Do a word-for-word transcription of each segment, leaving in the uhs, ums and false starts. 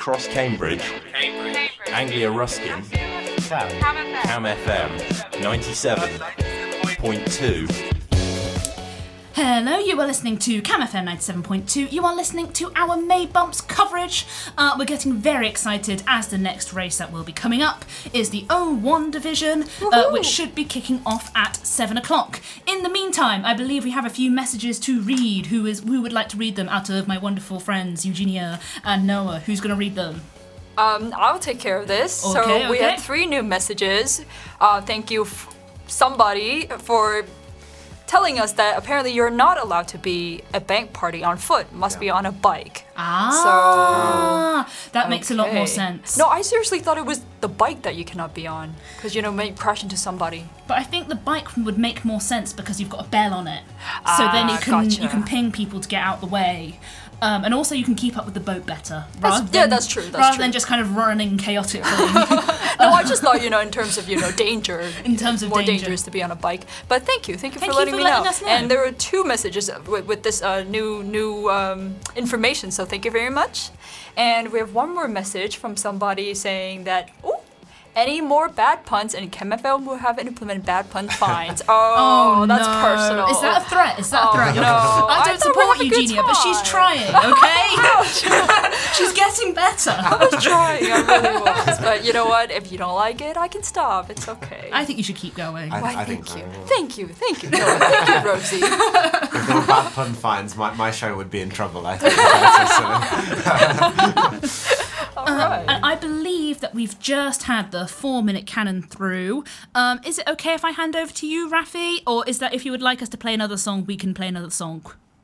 Cross Cambridge, Cambridge, Anglia Ruskin, Cam. Cam F M, ninety-seven point two. Hello, you are listening to Cam F M ninety-seven point two. You are listening to our May Bumps coverage. Uh, we're getting very excited as the next race that will be coming up is the O one division, uh, which should be kicking off at seven o'clock. In the meantime, I believe we have a few messages to read. Who is who would like to read them out of my wonderful friends, Eugenia and Noah? Who's going to read them? Um, I'll take care of this. Okay, so we okay. have three new messages. Uh, thank you, f- somebody, for telling us that apparently you're not allowed to be a bank party on foot. Must be on a bike. Ah, So, that makes a lot more okay. sense. No, I seriously thought it was the bike that you cannot be on. Because, you know, may crash into somebody. But I think the bike would make more sense because you've got a bell on it. So Ah, then you can gotcha. you can ping people to get out the way. Um, and also you can keep up with the boat better. That's- rather yeah, than, that's true, that's rather true. than just kind of running chaotically. No, I just thought, you know, in terms of, you know, danger. In terms of more danger. dangerous to be on a bike. But thank you, thank you Thank for you letting for me letting know. us know. And there were two messages with, with this uh, new new um, information, so thank you very much. And we have one more message from somebody saying that, oh, any more bad puns and Chem F M will have implement bad pun fines. Oh, Oh, that's no. personal. Is that a threat? Is that a Oh, threat? no. I I don't thought we support had a good Eugenia, but she's time. trying, okay? She's getting better. I was trying, I really was. But you know what? If you don't like it, I can stop. It's okay. I think you should keep going. I- Why, I thank think you. so. Thank you, thank you. No, thank you, Rosie. If there were bad pun fines, my, my show would be in trouble, I think. Better, so. All right. And I believe that we've just had the four-minute cannon through. Um, is it okay if I hand over to you, Rafi? Or is that if you would like us to play another song, we can play another song?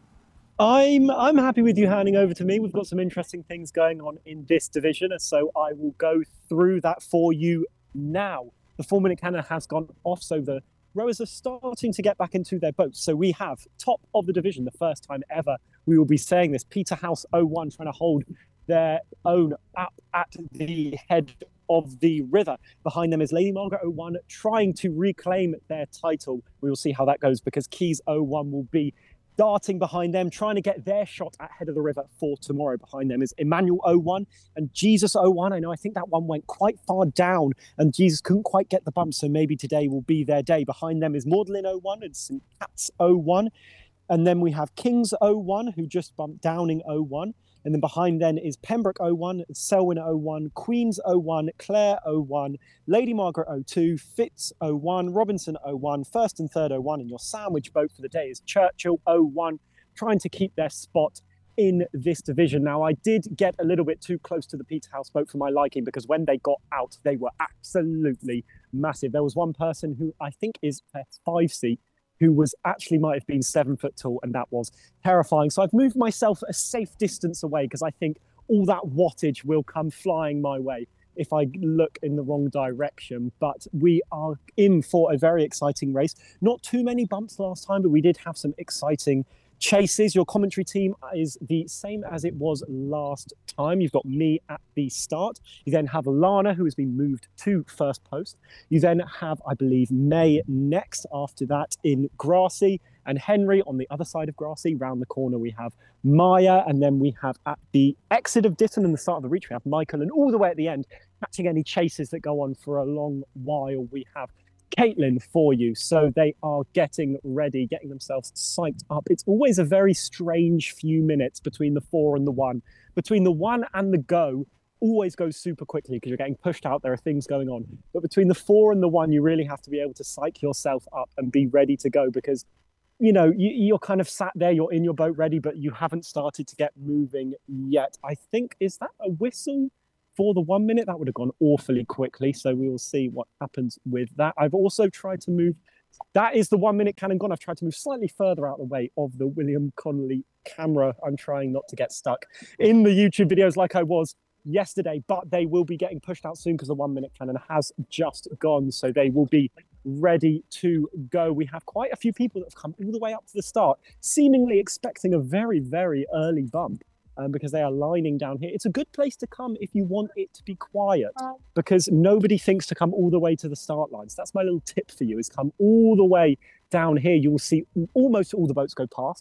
I'm I'm happy with you handing over to me. We've got some interesting things going on in this division, so I will go through that for you now. The four-minute cannon has gone off, so the rowers are starting to get back into their boats. So we have top of the division, the first time ever we will be saying this. Peterhouse oh one trying to hold their own up at the head of the river. Behind them is Lady Margaret oh one trying to reclaim their title. We will see how that goes because Keys oh one will be darting behind them, trying to get their shot at head of the river for tomorrow. Behind them is Emmanuel oh one and Jesus oh one. I know, I think that one went quite far down and Jesus couldn't quite get the bump, so maybe today will be their day. Behind them is Magdalene oh one and Saint Cat's oh one. And then we have Kings oh one, who just bumped Downing oh one. And then behind then is Pembroke oh one, Selwyn oh one, Queens oh one, Clare oh one, Lady Margaret oh two, Fitz oh one, Robinson oh one, First and Third oh one, and your sandwich boat for the day is Churchill oh one, trying to keep their spot in this division. Now, I did get a little bit too close to the Peterhouse boat for my liking because when they got out, they were absolutely massive. There was one person who I think is a five-seat who was actually might have been seven foot tall, and that was terrifying. So I've moved myself a safe distance away because I think all that wattage will come flying my way if I look in the wrong direction. But we are in for a very exciting race. Not too many bumps last time, but we did have some exciting chases. Your commentary team is the same as it was last time. You've got me at the start. You then have Lana, who has been moved to first post. You then have, I believe, May next after that in Grassy, and Henry on the other side of Grassy. Round the corner we have Maya, and then we have at the exit of Ditton and the start of the reach we have Michael, and all the way at the end, catching any chases that go on for a long while, we have Caitlin for you. So they are getting ready, getting themselves psyched up. It's always a very strange few minutes between the four and the one. Between the one and the go, always goes super quickly because you're getting pushed out. There are things going on. But between the four and the one, you really have to be able to psych yourself up and be ready to go because, you know, you, you're kind of sat there, you're in your boat ready, but you haven't started to get moving yet. I think, is that a whistle? For the one minute, that would have gone awfully quickly. So we will see what happens with that. I've also tried to move, that is the one minute cannon gone. I've tried to move slightly further out of the way of the William Connolly camera. I'm trying not to get stuck in the YouTube videos like I was yesterday, but they will be getting pushed out soon because the one minute cannon has just gone. So they will be ready to go. We have quite a few people that have come all the way up to the start, seemingly expecting a very, very early bump. Um, because they are lining down here. It's a good place to come if you want it to be quiet, because nobody thinks to come all the way to the start lines. That's my little tip for you, is come all the way down here. You will see almost all the boats go past.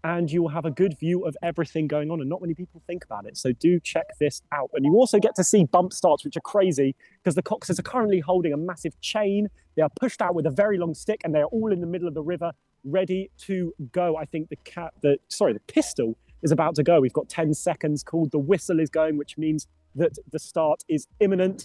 and you will have a good view of everything going on, and not many people think about it. So do check this out. And you also get to see bump starts, which are crazy because the Coxers are currently holding a massive chain. They are pushed out with a very long stick, and they're all in the middle of the river, ready to go. I think the cat, the sorry, the pistol is about to go. We've got ten seconds called. The whistle is going, which means that the start is imminent.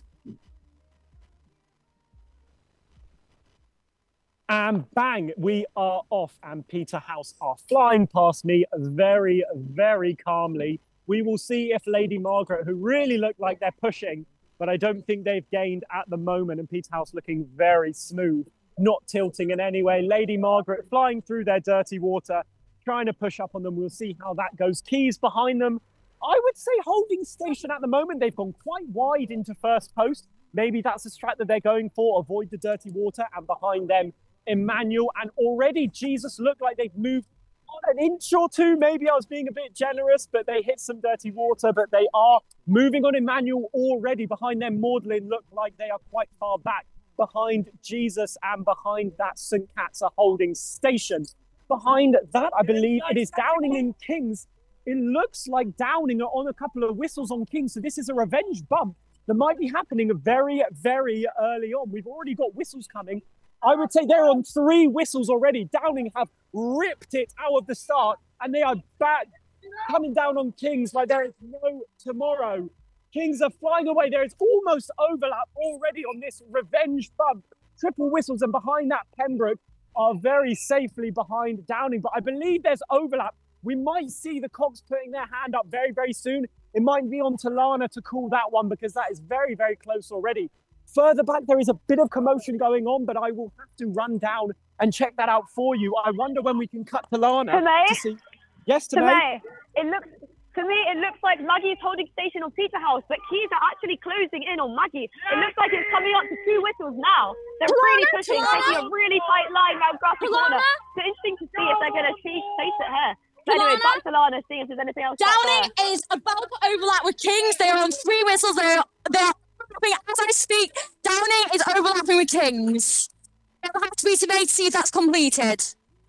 And bang, we are off, and Peterhouse are flying past me very, very calmly. We will see if Lady Margaret, who really look like they're pushing, but I don't think they've gained at the moment, and Peterhouse looking very smooth, not tilting in any way. Lady Margaret flying through their dirty water, trying to push up on them. We'll see how that goes. Keys behind them, I would say holding station at the moment. They've gone quite wide into first post. Maybe that's the strat that they're going for, avoid the dirty water, and behind them, Emmanuel, and already Jesus look like they've moved an inch or two. Maybe I was being a bit generous, but they hit some dirty water, but they are moving on Emmanuel already. Behind them, Magdalene look like they are quite far back behind Jesus, and behind that Saint Cat's are holding station. Behind that, I believe it is Downing and Kings. It looks like Downing are on a couple of whistles on Kings, so this is a revenge bump that might be happening very, very early on. We've already got whistles coming. I would say they're on three whistles already. Downing have ripped it out of the start, and they are back coming down on Kings like there is no tomorrow. Kings are flying away. There is almost overlap already on this revenge bump. Triple whistles, and behind that, Pembroke are very safely behind Downing. But I believe there's overlap. We might see the Cox putting their hand up very, very soon. It might be on Talana to call that one, because that is very, very close already. Further back, there is a bit of commotion going on, but I will have to run down and check that out for you. I wonder when we can cut Talana to see. Yes, Tomei? It looks, to me, it looks like Maggie is holding station on Peterhouse, but Keys are actually closing in on Maggie. It looks like it's coming up to two whistles now. They're Talana, really pushing, Talana. taking a really tight line around Grassy Talana. Corner. So interesting to see if they're going to chase it here. But anyway, back to Lana, seeing if there's anything else. Downing is about to overlap with Kings. They are on three whistles. They are, they are as I speak. Downing is overlapping with Kings. It will have to be today to see if that's completed.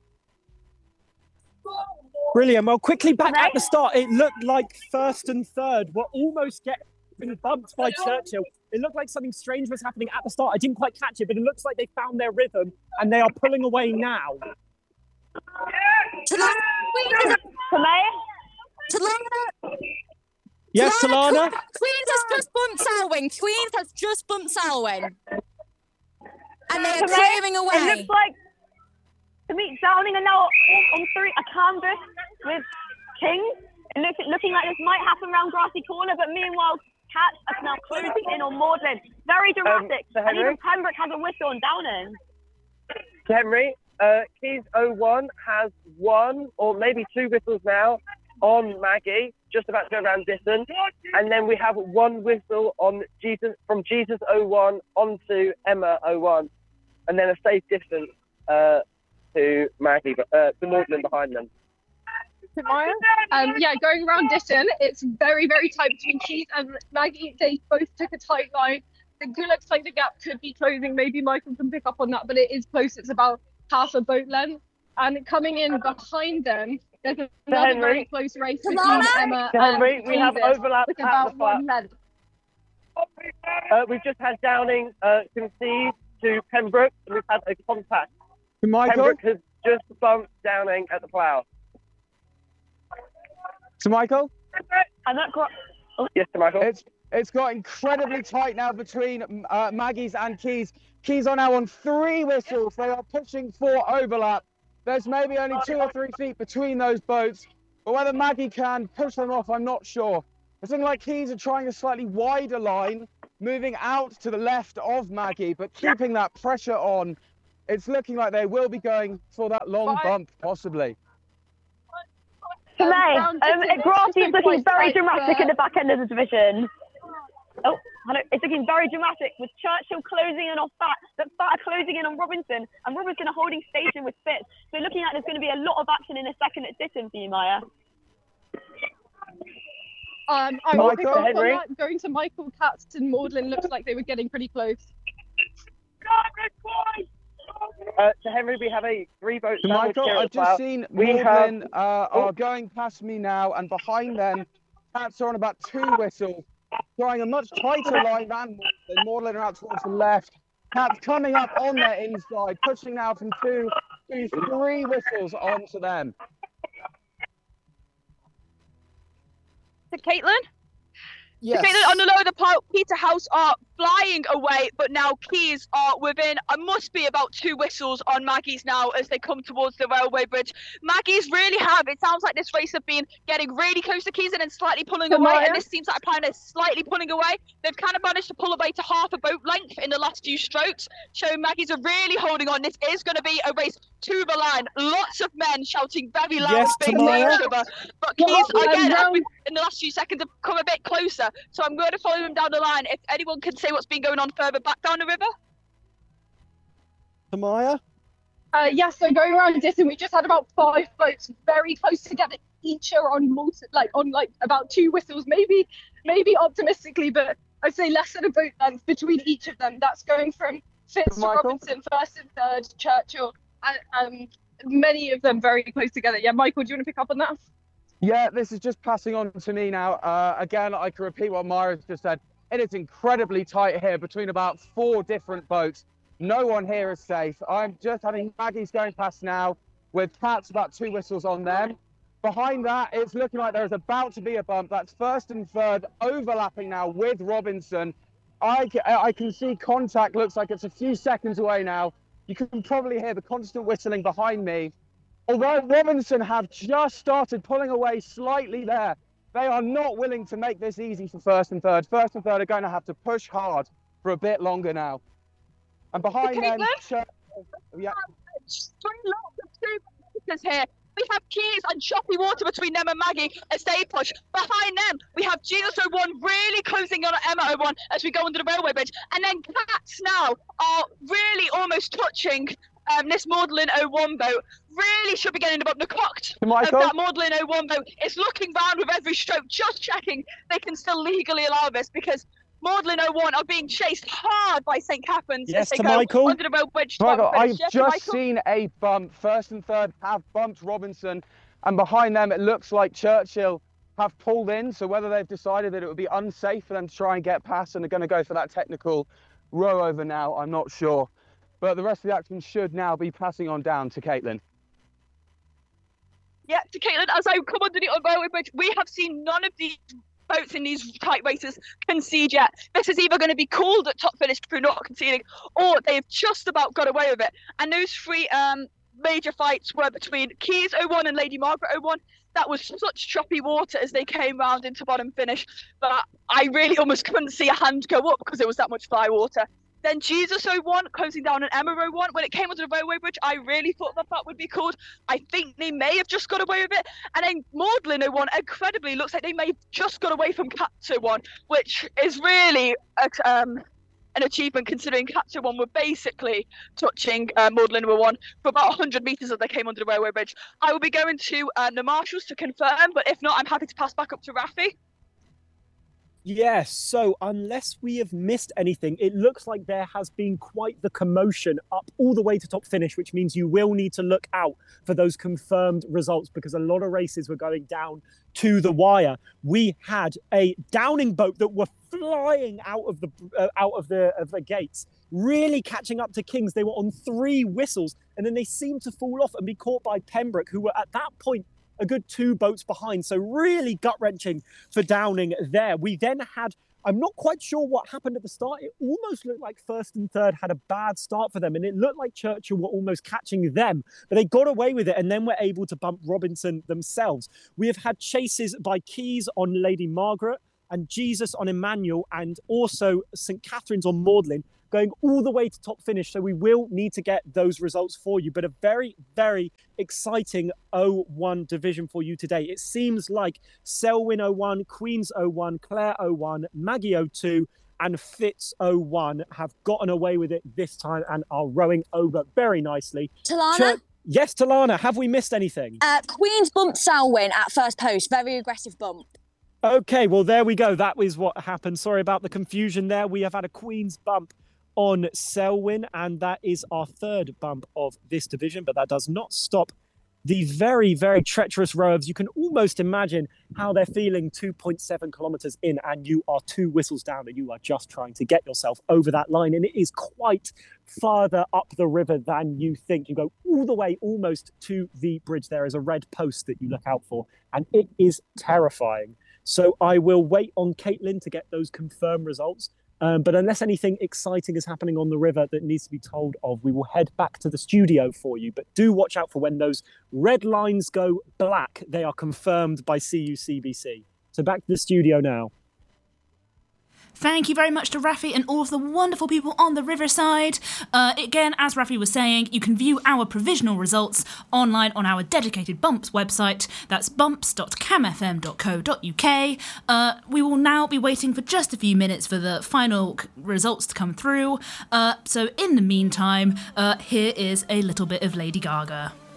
Brilliant. Well, quickly back at the start, it looked like first and third were almost getting bumped by Churchill. It looked like something strange was happening at the start. I didn't quite catch it, but it looks like they found their rhythm and they are pulling away now. Talana. Talana. Yes, Talana. Queens has just bumped Selwyn. Queens has just bumped Selwyn. And they are Tomei, clearing away. It looks like, to me, Downing are now on, on three, a canvas with Kings. It looks looking like this might happen around Grassy Corner, but meanwhile, Cats are now closing in on Magdalene. Very dramatic. Um, so and even Pembroke has a whistle on Downing. Henry, uh, Keys oh one has one or maybe two whistles now on Maggie, just about to go around Ditton. And then we have one whistle on Jesus from Jesus oh one onto Emma oh one. And then a safe distance uh, to Maggie, uh, to Magdalene behind them. Maya. Um, yeah, going around Ditton, it's very, very tight between Keys and Maggie. They both took a tight line. It looks like the gap could be closing. Maybe Michael can pick up on that, but it is close. It's about half a boat length. And coming in behind them, there's another Henry. very close race between Talana. Emma Henry, and we have Jesus overlap with at about the far- one length. Uh, we've just had Downing uh, concede to Pembroke, and we've had a contact. Michael? Pembroke has just bumped Downing at the plough. To Michael? And that gra- Yes, to Michael. It's it's got incredibly tight now between uh, Maggie's and Keys. Keys are now on three whistles. They are pushing for overlap. There's maybe only two or three feet between those boats, but whether Maggie can push them off, I'm not sure. It's looking like Keys are trying a slightly wider line, moving out to the left of Maggie, but keeping that pressure on. It's looking like they will be going for that long bump, possibly. Tomei, um, Grassy is looking very dramatic in the back end of the division. Oh, hello. It's looking very dramatic with Churchill closing in on Fat, but Fat are closing in on Robinson, and Robinson are holding station with Fitz. So looking like there's going to be a lot of action in a second at Ditton for you, Maya. Um, I will Michael, pick up on Henry. that. Going to Michael, Katz and Magdalene looks like they were getting pretty close. Uh, to Henry, we have a three boat. So Michael, I've just seen Maudlin uh, are going past me now, and behind them, Cats are on about two whistles, throwing a much tighter line than Maudlin. Maudlin are out towards the left. Cats coming up on their inside, pushing now from two to three whistles onto them. To Caitlin? Yes. To Caitlin, on the lower the part, Peterhouse are flying away, but now Keys are within, I must be about two whistles on Maggie's now as they come towards the railway bridge. Maggie's really have, it sounds like this race have been getting really close to Keys and then slightly pulling away, Maya? and this seems like a plan is slightly pulling away. They've kind of managed to pull away to half a boat length in the last few strokes, showing Maggie's are really holding on. This is going to be a race to the line. Lots of men shouting very loud Yes, things Tamara? at each other, but Well, Keys, um, again, round- every- in the last few seconds have come a bit closer, so I'm going to follow them down the line. If anyone can say what's been going on further back down the river. Tamaya? Uh, yeah, so going around Ditton, we just had about five boats very close together. Each are on multi, like on like about two whistles, maybe, maybe optimistically, but I'd say less than a boat length between each of them. That's going from Fitz to Michael? Robinson, first and third, Churchill, and um, many of them very close together. Yeah, Michael, do you want to pick up on that? Yeah, this is just passing on to me now. Uh, again, I can repeat what Myra's just said. It is incredibly tight here between about four different boats. No one here is safe. I'm just having Maggie's going past now with Cats about two whistles on them. Behind that, it's looking like there is about to be a bump. That's first and third overlapping now with Robinson. I, ca- I can see contact, looks like it's a few seconds away now. You can probably hear the constant whistling behind me. Although Robinson have just started pulling away slightly there, they are not willing to make this easy for first and third. First and third are going to have to push hard for a bit longer now. And behind them, Ch- yeah. Three lots of two visitors here. We have Keys and choppy water between them and Maggie as they push. Behind them, we have Jesus oh one really closing on Emma oh one as we go under the railway bridge. And then Cats now are really almost touching um, this Maudlin oh one boat. Really should be getting above the cocked of Michael? that Maudlin oh one boat. It's looking round with every stroke, just checking they can still legally allow this, because Maudlin oh one are being chased hard by Saint Catherine's Yes, as they to go Michael. under the rail bridge. to Michael, finish. I've Yes, just Michael? seen a bump. First and third have bumped Robinson, and behind them it looks like Churchill have pulled in. So whether they've decided that it would be unsafe for them to try and get past and are going to go for that technical row over now, I'm not sure. But the rest of the action should now be passing on down to Caitlin. Yeah, to Caitlin, as I come under the railway bridge, we have seen none of these boats in these tight races concede yet. This is either going to be called at top finish through not conceding, or they've just about got away with it. And those three um, major fights were between Keys oh one and Lady Margaret oh one. That was such choppy water as they came round into bottom finish, but I really almost couldn't see a hand go up because there was that much fly water. Then Jesus oh one closing down on Emma oh one. When it came onto the railway bridge, I really thought that that would be called. I think they may have just got away with it. And then Maudlin oh one, incredibly, looks like they may have just got away from Cats oh one, which is really a, um, an achievement considering Cats oh one were basically touching uh, Maudlin oh one for about one hundred metres as they came onto the railway bridge. I will be going to um, the marshals to confirm, but if not, I'm happy to pass back up to Rafi. Yes, so unless we have missed anything, it looks like there has been quite the commotion up all the way to top finish, which means you will need to look out for those confirmed results because a lot of races were going down to the wire. We had a Downing boat that were flying out of the uh, out of the of the gates, really catching up to Kings. They were on three whistles, and then they seemed to fall off and be caught by Pembroke, who were at that point a good two boats behind. So really gut-wrenching for Downing there. We then had, I'm not quite sure what happened at the start. It almost looked like first and third had a bad start for them, and it looked like Churchill were almost catching them, but they got away with it and then were able to bump Robinson themselves. We have had chases by Keys on Lady Margaret and Jesus on Emmanuel, and also Saint Catherine's on Maudlin, going all the way to top finish. So we will need to get those results for you, but a very, very exciting oh one division for you today. It seems like Selwyn oh one, Queens oh one, Claire oh one, Maggie oh two, and Fitz oh one have gotten away with it this time and are rowing over very nicely. Talana? Chur- yes, Talana, have we missed anything? Uh, Queen's bumped Selwyn at first post. Very aggressive bump. Okay, well, there we go. That is what happened. Sorry about the confusion there. We have had a Queen's bump on Selwyn, and that is our third bump of this division, but that does not stop the very, very treacherous rows. You can almost imagine how they're feeling two point seven kilometres in, and you are two whistles down, and you are just trying to get yourself over that line. And it is quite farther up the river than you think. You go all the way almost to the bridge. There is a red post that you look out for, and it is terrifying. So I will wait on Caitlin to get those confirmed results. Um, but unless anything exciting is happening on the river that needs to be told of, we will head back to the studio for you. But do watch out for when those red lines go black. They are confirmed by C U C B C. So back to the studio now. Thank you very much to Rafi and all of the wonderful people on the Riverside. Uh, again, as Rafi was saying, you can view our provisional results online on our dedicated Bumps website. That's bumps dot cam f m dot co dot u k. Uh, we will now be waiting for just a few minutes for the final c- results to come through. Uh, so in the meantime, uh, here is a little bit of Lady Gaga.